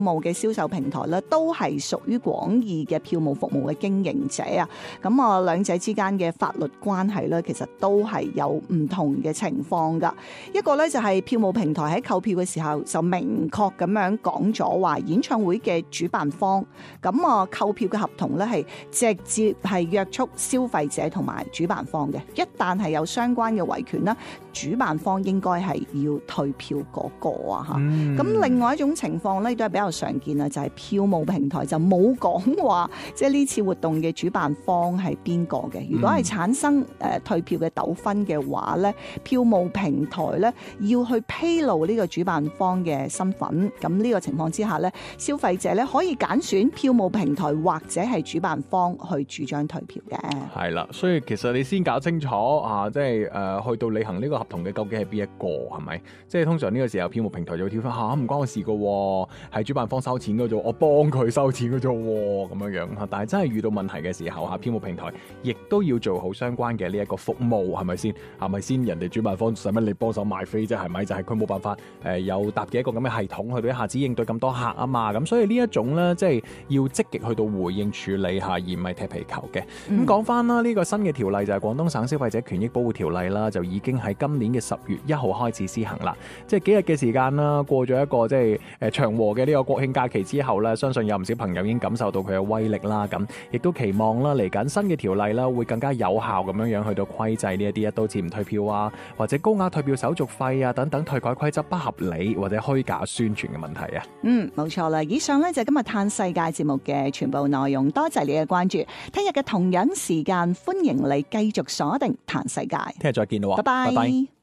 務嘅銷售平台咧，都係屬於廣義嘅票務服務嘅經營者啊。咁啊，兩者之間嘅法律關係咧，其實都係有唔同嘅情況噶。一個咧就係票務平台喺購票嘅時候就明確咁樣講咗話，演唱會嘅主辦方咁啊購票嘅合同咧係直接係約束消費者同埋主辦方嘅。一旦係有相關嘅維權啦，主辦方應該係要退票嗰個啊嚇。咁另外一種情況咧，都係比較常見啊，就係票務平台就冇講話，即係呢次活動嘅主辦方係邊個嘅。如果係產生退票嘅糾紛嘅話咧，票務平台咧要去披露呢個主辦方嘅身份。咁呢個情況之下咧，消費者咧可以揀選票務平台或者係主辦方去主張退票嘅。 係啦，所以其實你先搞清楚啊，即係去到履行呢個合同嘅究竟係邊一個，係咪？即係通常呢個時候票務平台就會跳翻嚇，唔關我事噶，係主辦方收錢噶啫，我幫佢收錢噶啫，咁樣樣。但係真係遇到問題嘅時候嚇，票務平台亦都要做好相關嘅呢一個服務，係咪先？係咪先？人哋主辦方使乜你幫手賣飛啫？係咪？就係佢冇辦法有搭嘅一個咁嘅系統去到一下子應對咁多客啊嘛。咁所以呢一種咧，即係要積極去到回應處理下，而唔係踢皮球嘅。咁講翻啦，呢個新嘅條例就係廣東省消費者權益保護條例啦，就已經喺今年嘅10月1號開始施行啦。即係幾日嘅時間啦，過咗一個即係長和嘅呢個國慶假期之後咧，相信有唔少朋友已經感受到佢嘅威力啦。咁亦都期望啦，嚟緊新嘅條例啦，會更加有效咁樣去到規制呢一啲一刀切唔退票啊，或者高額退票手續費啊等等退改規則不合理或者虛假宣傳嘅問題啊。 冇錯啦。以上呢就係今日嘆世界節目嘅全部內容，多謝你嘅關注。聽日嘅同樣時間，歡迎你繼續鎖定嘆世界。 聽日再見啦， 拜拜。